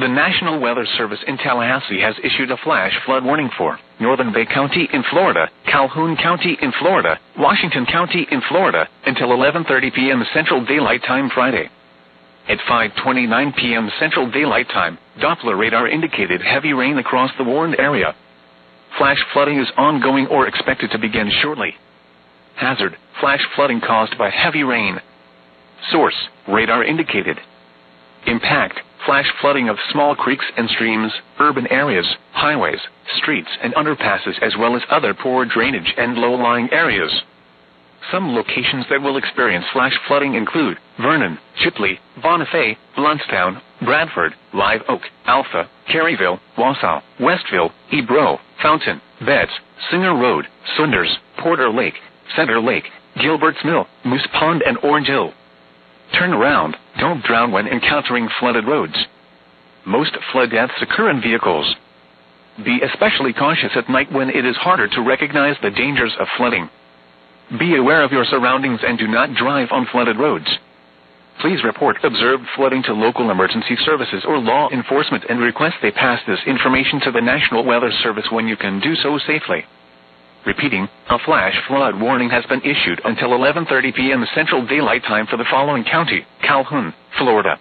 The National Weather Service in Tallahassee has issued a flash flood warning for Northern Bay County in Florida, Calhoun County in Florida, Washington County in Florida, until 11:30 p.m. Central Daylight Time Friday. At 5:29 p.m. Central Daylight Time, Doppler radar indicated heavy rain across the warned area. Flash flooding is ongoing or expected to begin shortly. Hazard: flash flooding caused by heavy rain. Source: radar indicated. Impact: flash flooding of small creeks and streams, urban areas, highways, streets and underpasses, as well as other poor drainage and low-lying areas. Some locations that will experience flash flooding include Vernon, Chipley, Bonifay, Bluntstown, Bradford, Live Oak, Alpha, Caryville, Wausau, Westville, Ebro, Fountain, Betts, Singer Road, Saunders, Porter Lake, Center Lake, Gilbert's Mill, Moose Pond and Orange Hill. Turn around, don't drown when encountering flooded roads. Most flood deaths occur in vehicles. Be especially cautious at night when it is harder to recognize the dangers of flooding. Be aware of your surroundings and do not drive on flooded roads. Please report observed flooding to local emergency services or law enforcement and request they pass this information to the National Weather Service when you can do so safely. Repeating, a flash flood warning has been issued until 11:30 p.m. Central Daylight Time for the following county: Calhoun, Florida,